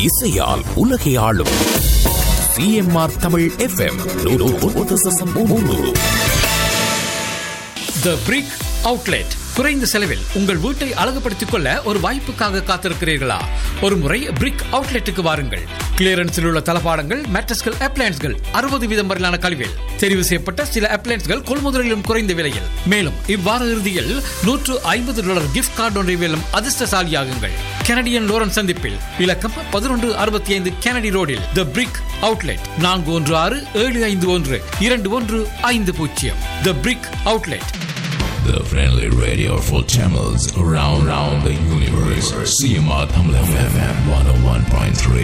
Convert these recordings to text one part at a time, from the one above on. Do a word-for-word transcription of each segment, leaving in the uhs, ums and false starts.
இசையால் உலகை ஆளும் CMR Tamil FM. The Brick Outlet. குறைந்த செலவில் உங்கள் வீட்டை அழகுபடுத்திக் கொள்ள ஒரு வாய்ப்புக்காக காத்திருக்கிறீர்களா? ஒரு முறை பிரிக் அவுட்லெட்டுக்கு வாருங்கள். கிளியரன்ஸில் உள்ள தளபாடங்கள், மேட்ரஸ்கள், அப்ளையன்ஸ்கள் அறுபது வீதம் வரையிலான கழிவில் தெரிவு செய்யப்பட்ட சில அப்ளையன்ஸ்கள் கொள்முதலிலும் குறைந்த விலையில். மேலும் இவ்வார இறுதியில் நூற்று ஐம்பது டாலர் கிஃப்ட் கார்டு ஒன்றை வெல்லும் அதிர்ஷ்டசாலியாகுங்கள். கனடியன் லோரன்ஸ் சந்திப்பில் இலக்கம் பதினொன்று அறுபத்தி ஐந்து கெனடி ரோடில் தி பிரிக் அவுட்லெட். நான்கு ஒன்று ஆறு ஏழு ஐந்து ஒன்று இரண்டு ஒன்று ஐந்து பூஜ்ஜியம். தி பிரிக் outlet. The friendly radio for channels around, around the universe. C M R Tamil F M one oh one point three.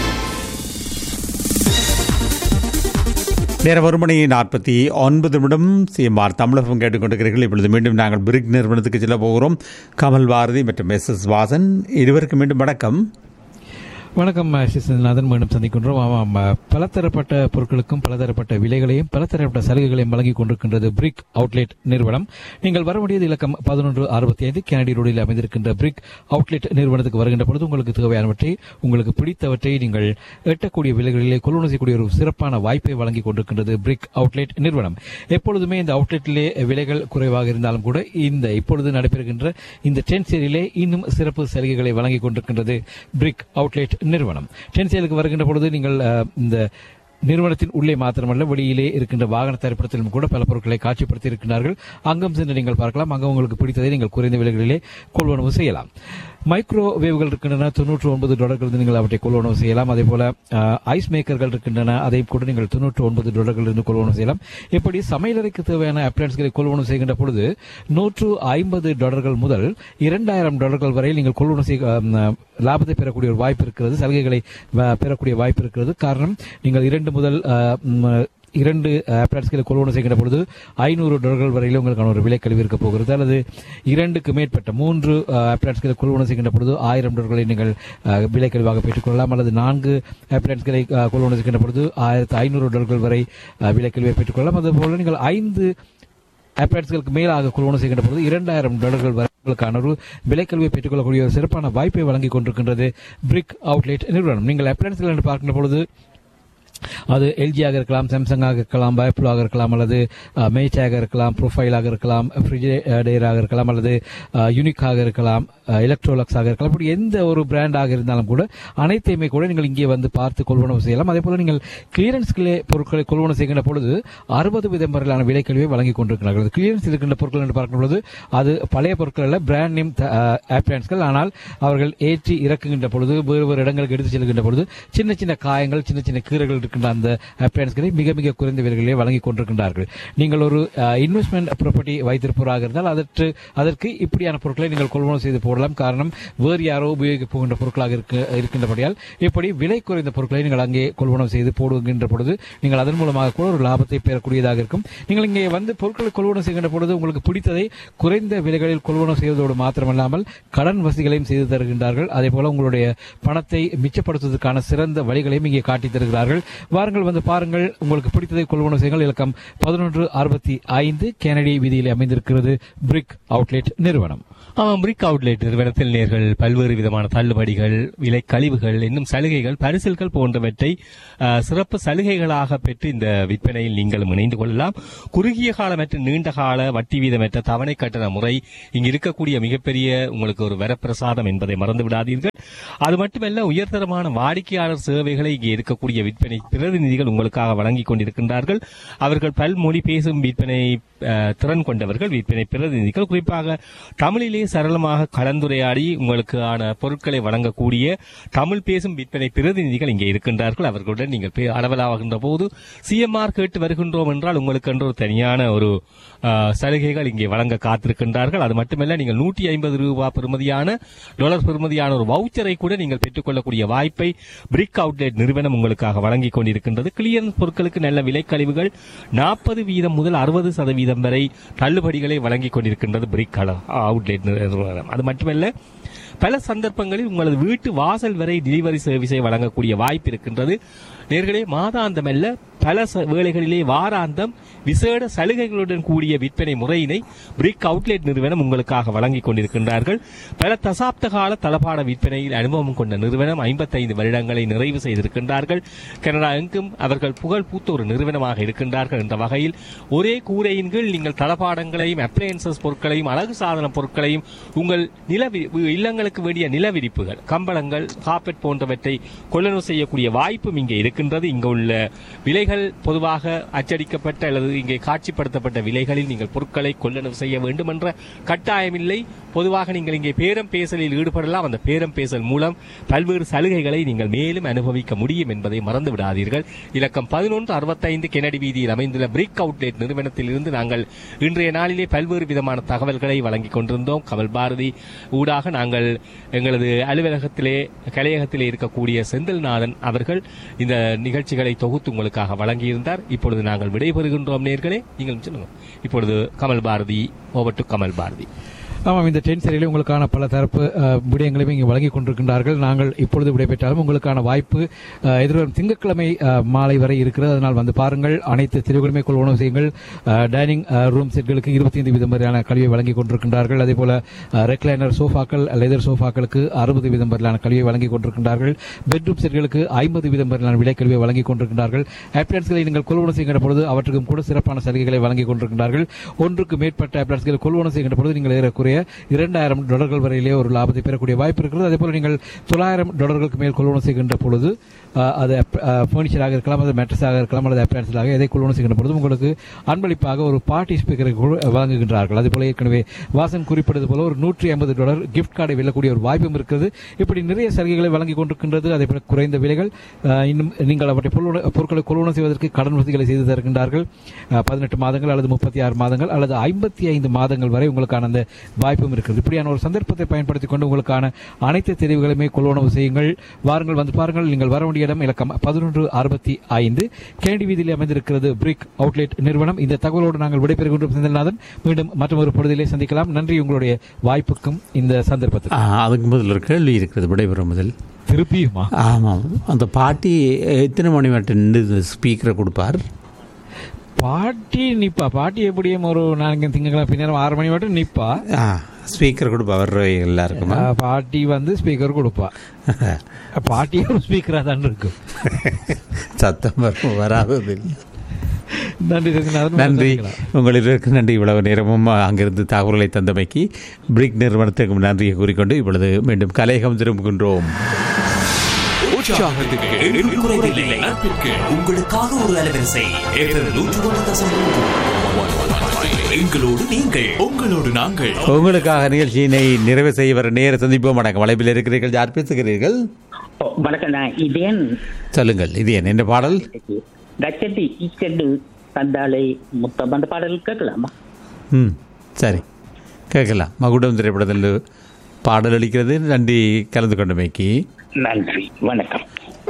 நேரம் ஒரு மணி நாற்பத்தி ஒன்பது நிமிடம். சிஎம்ஆர் தமிழகம் கேட்டுக்கொண்டிருக்கிறீர்கள். இப்பொழுது மீண்டும் நாங்கள் பிரிக் நிறுவனத்துக்கு செல்ல போகிறோம். கமல் பாரதி மற்றும் எஸ் எஸ் வாசன் இருவருக்கு மீண்டும் வணக்கம். வணக்கம் சிசநாதன். மீண்டும் சந்திக்கின்றோம். ஆமாம், பலதரப்பட்ட பொருட்களுக்கும் பலதரப்பட்ட விலைகளையும் பலதரப்பட்ட சலுகைகளையும் வழங்கிக் கொண்டிருக்கின்றது பிரிக் அவுட்லெட் நிறுவனம். நீங்கள் வர வேண்டியது இலக்கம் பதினொன்று அறுபத்தி ஐந்து கெனடி ரோடில் அமைந்திருக்கின்ற பிரிக் அவுட்லெட் நிறுவனத்துக்கு வருகின்ற பொழுது உங்களுக்கு தேவையானவற்றை, உங்களுக்கு பிடித்தவற்றை நீங்கள் எட்டக்கூடிய விலைகளிலே கொள்வனவு செய்யக்கூடிய ஒரு சிறப்பான வாய்ப்பை வழங்கிக் கொண்டிருக்கின்றது பிரிக் அவுட்லெட் நிறுவனம். எப்பொழுதுமே இந்த அவுட்லெட்டிலே விலைகள் குறைவாக இருந்தாலும் கூட இந்த இப்பொழுது நடைபெறுகின்ற இந்த டென் சேலிலே இன்னும் சிறப்பு சலுகைகளை வழங்கிக் கொண்டிருக்கின்றது பிரிக் அவுட்லெட் நிறுவனம். டென் சேலுக்கு வருகின்ற பொழுது நீங்கள் இந்த நிறுவனத்தின் உள்ளே மாத்திரமல்ல, வெளியிலே இருக்கின்ற வாகன தரிப்பிடத்திலும் கூட பல பொருட்களை காட்சிப்படுத்தி இருக்கின்றார்கள். அங்கம் சென்று நீங்கள் பார்க்கலாம். அங்கு உங்களுக்கு பிடித்ததை நீங்கள் குறைந்த விலைகளிலே கொள்வனவு செய்யலாம். மைக்ரோவேவ்கள் இருக்கின்றன, தொன்னூற்று ஒன்பது டாலர்கள் நீங்கள் அவற்றை கொள்வனவு செய்யலாம். அதே போல ஐஸ் மேக்கர்கள் இருக்கின்றன, அதை கூட நீங்கள் தொன்னூற்று ஒன்பது டாலர்கள் இருந்து கொள்வனவு செய்யலாம். இப்படி சமையலறைக்கு தேவையான அப்ளையன்ஸ்களை கொள்வனவு செய்கின்ற பொழுது நூற்று ஐம்பது டாலர்கள் முதல் இரண்டாயிரம் டாலர்கள் வரை நீங்கள் கொள்வனவு செய்ய லாபத்தை பெறக்கூடிய ஒரு வாய்ப்பு இருக்கிறது, சலுகைகளை பெறக்கூடிய வாய்ப்பு இருக்கிறது. காரணம், நீங்கள் இரண்டு முதல் இரண்டு அப்ளையன்ஸ்களை கொள்வனவு செய்கின்ற பொழுது ஐநூறு டாலர்கள் வரையிலும் உங்களுக்கான ஒரு விலை கழிவு இருக்க போகிறது. அல்லது இரண்டுக்கு மேற்பட்ட மூன்று அப்ளையன்ஸ்களை கொள்வனவு செய்கின்ற பொழுது ஆயிரம் டாலர்களை நீங்கள் விலை கழிவாக பெற்றுக் கொள்ளலாம். அல்லது நான்கு அப்ளையன்ஸ்களை கொள்வனவு செய்கின்ற பொழுது ஆயிரத்தி ஐநூறு டாலர்கள் வரை விலை கழிவை பெற்றுக் கொள்ளலாம். அதுபோல நீங்கள் ஐந்து அப்ளையன்ஸ்களுக்கு மேலாக கொள்வனவு செய்கின்ற பொழுது இரண்டாயிரம் டாலர்கள் வரை உங்களுக்கான ஒரு விலைக்கல்வியை பெற்றுக் கொள்ளக்கூடிய ஒரு சிறப்பான வாய்ப்பை வழங்கிக் கொண்டிருக்கின்றது பிரிக் அவுட்லெட் நிறுவனம். நீங்கள் அப்ளையன்ஸ்கள் என்று பார்க்கின்ற பொழுது அது எல்ஜியாக இருக்கலாம், சாம்சங்காக இருக்கலாம், பைப்ளாக இருக்கலாம், அல்லது மேட்டாக இருக்கலாம், ப்ரொஃபைலாக இருக்கலாம், ஃப்ரிஜிடேராக இருக்கலாம், அல்லது யூனிக்காக இருக்கலாம், எலக்ட்ரோலக்ஸாக இருக்கலாம். இப்படி எந்த ஒரு பிராண்டாக இருந்தாலும் கூட அனைத்தையுமே கூட நீங்கள் இங்கே வந்து பார்த்து கொள்வனவு செய்யலாம். அதே போல நீங்கள் கிளியரன்ஸ்களே பொருட்களை கொள்வனவு செய்கின்ற பொழுது அறுபது விதம் வரையிலான விலைக்கல்வியை வழங்கிக் கொண்டிருக்கிறார்கள். கிளியரன்ஸ் இருக்கின்ற பொருட்கள் என்று பார்க்கும் பொழுது அது பழைய பொருட்கள் அல்ல, பிராண்ட் நேம் அப்ளையன்ஸ்கள். ஆனால் அவர்கள் ஏற்றி இறக்குகின்ற பொழுது, வேறு வேறு இடங்களுக்கு எடுத்து செல்கின்ற பொழுது சின்ன சின்ன காயங்கள், சின்ன சின்ன கீரைகள் இருக்கின்ற அந்த அப்ளையன்ஸ்களை மிக மிக குறைந்த விலைகளிலே வழங்கிக் கொண்டிருக்கின்றார்கள். நீங்கள் ஒரு இன்வெஸ்ட்மெண்ட் ப்ராப்பர்ட்டி வைத்திருப்பவராக இருந்தால் அதற்கு அதற்கு இப்படியான பொருட்களை நீங்கள் கொள்வனவு செய்து போடலாம். காரணம், வேறு யாரோ உபயோகிக்க போகின்ற பொருட்களாக இருக்கின்றபடியால் இப்படி விலை குறைந்த பொருட்களை நீங்கள் அங்கே கொள்வனவு செய்து போடுகின்ற பொழுது நீங்கள் அதன் மூலமாக கூட ஒரு லாபத்தை பெறக்கூடியதாக இருக்கும். நீங்கள் இங்கே வந்து பொருட்களை கொள்வனவு செய்கின்ற பொழுது உங்களுக்கு பிடித்ததை குறைந்த விலைகளில் கொள்வனவு செய்வதோடு மாத்திரமல்லாமல் கடன் வசதிகளையும் செய்து தருகின்றார்கள். அதே போல உங்களுடைய பணத்தை மிச்சப்படுத்துவதற்கான சிறந்த வழிகளையும் இங்கே காட்டித் தருகிறார்கள். வாருங்கள், வந்து பாருங்கள், உங்களுக்கு பிடித்ததை கொள்வனவு செய்யுங்கள். இலக்கம் பதினொன்று அறுபத்தி ஐந்து கெனடி வீதியில் அமைந்திருக்கிறது பிரிக் அவுட்லெட் நிறுவனம். ஆமாம், பிரிக் அவுட்லெட் நிறுவனத்தில் நேர்கள் பல்வேறு விதமான தள்ளுபடிகள், விலை கழிவுகள், இன்னும் சலுகைகள், பரிசில்கள் போன்றவற்றை சிறப்பு சலுகைகளாக பெற்று இந்த விற்பனையில் நீங்களும் இணைந்து கொள்ளலாம். குறுகிய கால மற்றும் நீண்ட கால வட்டி வீதமற்ற தவணை கட்டண முறை இங்கு இருக்கக்கூடிய மிகப்பெரிய உங்களுக்கு ஒரு வரப்பிரசாதம் என்பதை மறந்து விடாதீர்கள். அது மட்டுமல்ல, உயர்தரமான வாடிக்கையாளர் சேவைகளை இங்கே இருக்கக்கூடிய விற்பனை பிரதிநிதிகள் உங்களுக்காக வழங்கிக் கொண்டிருக்கின்றார்கள். அவர்கள் பல்மொழி பேசும் விற்பனை திறன் கொண்டவர்கள், விற்பனை பிரதிநிதிகள். குறிப்பாக தமிழிலே சரளமாக கலந்துரையாடி உங்களுக்கான பொருட்களை வழங்கக்கூடிய தமிழ் பேசும் விற்பனை பிரதிநிதிகள் இங்கே இருக்கின்றார்கள். அவர்களுடன் நீங்கள் அளவலாகின்ற போது சிஎம்ஆர் கேட்டு வருகின்றோம் என்றால் உங்களுக்கு என்று ஒரு தனியான ஒரு சலுகைகள் இங்கே வழங்க காத்திருக்கின்றார்கள். அது மட்டுமல்ல, நீங்கள் நூற்றி ஐம்பது ரூபாய் பெறுமதியான டாலர் பெறுமதியான ஒரு வவுச்சரை கூட நீங்கள் பெற்றுக்கொள்ளக்கூடிய வாய்ப்பை பிரிக் அவுட்லெட் நிறுவனம் உங்களுக்காக வழங்கிக் கொண்டிருக்கின்றது. கிளியரன்ஸ் பொருட்களுக்கு நல்ல விலைக்கழிவுகள் நாற்பது வீதம் முதல் அறுபது சதவீதம் வரை தள்ளுபடிகளை வழங்கிக் கொண்டிருக்கின்றது பிரிக் அவுட்லெட் நிறுவனம். அது மட்டுமல்ல, பல சந்தர்ப்பங்களில் உங்களது வீட்டு வாசல் வரை டெலிவரி சர்வீஸை வழங்கக்கூடிய வாய்ப்பு இருக்கின்றது. நேர்களே, மாதாந்தம் அல்ல, பல வேளைகளிலே வாராந்தம் விசேட சலுகைகளுடன் கூடிய விற்பனை முறையினை பிரிக் அவுட்லெட் நிறுவனம் உங்களுக்காக வழங்கிக் கொண்டிருக்கின்றார்கள். பல தசாப்த கால தளபாட விற்பனையில் அனுபவம் கொண்ட நிறுவனம் ஐம்பத்தைந்து வருடங்களை நிறைவு செய்திருக்கின்றார்கள். கனடா எங்கும் அவர்கள் புகழ் பூத்த ஒரு நிறுவனமாக இருக்கின்றார்கள். என்ற வகையில் ஒரே கூரையின் கீழ் நீங்கள் தளபாடங்களையும் அப்ளையன்சஸ் பொருட்களையும் அழகு சாதன பொருட்களையும் உங்கள் நில இல்லங்களுக்கு வேண்டிய நில விரிப்புகள், கம்பளங்கள், கார்பெட் போன்றவற்றை கொள்ளளவு செய்யக்கூடிய வாய்ப்பும் இங்கே இருக்கின்றது. இங்கு உள்ள விலைகள் பொதுவாக அச்சடிக்கப்பட்ட அல்லது இங்கே காட்சிப்படுத்தப்பட்ட விலைகளில் நீங்கள் பொருட்களை கொள்ளளவு செய்ய வேண்டும் என்ற கட்டாயமில்லை. பொதுவாக நீங்கள் இங்கே பேரம் பேசலில் ஈடுபடலாம். அந்த பேரம் பேசல் மூலம் பல்வேறு சலுகைகளை நீங்கள் மேலும் அனுபவிக்க முடியும் என்பதை மறந்து விடாதீர்கள். இலக்கம் பதினொன்று அறுபத்தைந்து கெனடி வீதியில் அமைந்துள்ள பிரிக் அவுட்லெட் நிறுவனத்தில் இருந்து நாங்கள் இன்றைய நாளிலே பல்வேறு விதமான தகவல்களை வழங்கிக் கொண்டிருந்தோம். கமல் பாரதி ஊடாக நாங்கள் எங்களது அலுவலகத்திலே கலையகத்திலே இருக்கக்கூடிய செந்தில்நாதன் அவர்கள் இந்த நிகழ்ச்சிகளை தொகுத்து உங்களுக்காக வழங்கியிருந்தார். இப்பொழுது நாங்கள் விடைபெறுகின்றோம். நேர்களே, நீங்கள் சொல்லுங்க. இப்பொழுது கமல் பாரதி, ஓவர் டு கமல் பாரதி. ஆமாம், இந்த டென் சரியிலே உங்களுக்கான பல தரப்பு விடயங்களையும் இங்கே வழங்கிக் கொண்டிருக்கின்றார்கள். நாங்கள் இப்பொழுது விடைபெற்றாலும் உங்களுக்கான வாய்ப்பு எதிர்வரும் திங்கட்கிழமை மாலை வரை இருக்கிறது. அதனால் வந்து பாருங்கள். அனைத்து தெரிவுகளுமே கொள்வனவு செய்யுங்கள். டைனிங் ரூம் செட்களுக்கு இருபத்தி ஐந்து வீதம் வரையான கல்வியை வழங்கிக் கொண்டிருக்கின்றார்கள். அதேபோல ரெக்லைனர் சோஃபாக்கள், லெதர் சோஃபாக்களுக்கு அறுபது வீதம் வரையிலான கல்வியை வழங்கிக் கொண்டிருக்கின்றார்கள். பெட்ரூம் செட்களுக்கு ஐம்பது வீதம் வரையிலான விலை கல்வியை வழங்கிக் கொண்டிருக்கின்றார்கள். அப்ளையன்ஸ்களை நீங்கள் கொள்வனவு செய்கின்ற பொழுது அவற்றுக்கும் கூட சிறப்பான சலுகைகளை வழங்கிக் கொண்டிருக்கின்றார்கள். ஒன்றுக்கு மேற்பட்ட அப்ளையன்ஸ்களை கொள்வனவு செய்கின்ற பொழுது நீங்கள் ஏறக்குறைய இரண்டாயிரம் டாலர்கள் வரையிலே ஒரு லாபத்தை பெறக்கூடிய வாய்ப்பு இருக்கிறது. அதேபோல நீங்கள் தொள்ளாயிரம் டாலர்களுக்கு மேல் கொள்வனவு செய்கின்ற பொழுது அது பர்னிச்சராக இருக்கலாம், அது மேட்ரஸாக இருக்கலாம், அல்லது அப்ளையன்ஸாக எதை கொள்வனவு செய்கின்ற பொழுது உங்களுக்கு அன்பளிப்பாக ஒரு பார்ட்டி ஸ்பீக்கரை வழங்குகின்றார்கள். அதேபோல ஏற்கனவே வாசன் குறிப்பிட்டது போல ஒரு நூற்றி ஐம்பது டாலர் கிஃப்ட் கார்டை வெல்லக்கூடிய ஒரு வாய்ப்பும் இருக்கிறது. இப்படி நிறைய சலுகைகளை வழங்கிக் கொண்டிருக்கின்றது. அதேபோல குறைந்த விலைகள், இன்னும் நீங்கள் அவற்றை பொருட்களை கொள்வனவு செய்வதற்கு கடன் வசதிகளை செய்து தருகின்றார்கள். பதினெட்டு மாதங்கள் அல்லது முப்பத்தி ஆறு மாதங்கள் அல்லது ஐம்பத்தி ஐந்து மாதங்கள் வரை உங்களுக்கான அந்த வாய்ப்பும் இருக்கிறது. இப்படியான ஒரு சந்தர்ப்பத்தை பயன்படுத்திக் கொண்டு உங்களுக்கான அனைத்து தெரிவுகளையுமே கொள்வனவு செய்யுங்கள். வாருங்கள், வந்து பாருங்கள். நீங்கள் வர வேண்டிய இடம் இலக்கம் பதினொன்று அறுபத்தி ஐந்து கெனடி வீதியில் அமைந்திருக்கிறது பிரிக் அவுட்லெட் நிறுவனம். இந்த தகவலோடு நாங்கள் விடைபெறுகின்றோம். செந்தில்நாதன், மீண்டும் மற்றொரு பொழுதிலே சந்திக்கலாம். நன்றி உங்களுடைய வாய்ப்புக்கும் இந்த சந்தர்ப்பத்தில். அதுக்கு முதல் ஒரு கேள்வி இருக்கிறது விடைபெறும் முதல் திருப்பியுமா? ஆமாம், அந்த பாட்டி எத்தனை மணி மட்டும் ஸ்பீக்கரை கொடுப்பார்? பாட்டி நிப்பா. பாட்டி எப்படியும் ஒரு நான்கு திங்கக்கிழமை பின்னர் ஆறு மணி மட்டும் நிப்பா. ஸ்பீக்கர் கொடுப்பா வர்ற எல்லாருக்கும். பாட்டி வந்து ஸ்பீக்கர் கொடுப்பா. பாட்டி ஒரு ஸ்பீக்கரா தான் இருக்கும். சத்தம் வராது. நன்றி நன்றி உங்களுக்கு நன்றி. இவ்வளவு நேரமும் அங்கிருந்து தகவல்களை தந்தமைக்கு பிரிக் நிறுவனத்துக்கு நன்றியை கூறிக்கொண்டு இப்பொழுது மீண்டும் கலையகம் திரும்புகின்றோம். உங்களுக்காக ஒரு அலைவரிசை எங்களோடு நீங்கள், உங்களோடு நாங்கள். உங்களுக்காக நிகழ்ச்சியினை நிறைவு செய்ய வர நேர சந்திப்போம். வணக்கம். வலைப்பில் இருக்கிறீர்கள், யார் பேசுகிறீர்கள்? வணக்கம், நான் இதேன். சொல்லுங்கள், இதேன் என்ன பாடல்? தந்தாலை முத்தம் அந்த பாடல் கேட்கலாமா? ம், சரி, கேட்கலாம். மகுடம் திரைப்படத்தில் பாடல் அளிக்கிறது. நன்றி கலந்து கொண்டமைக்கு. நன்றி, வணக்கம்.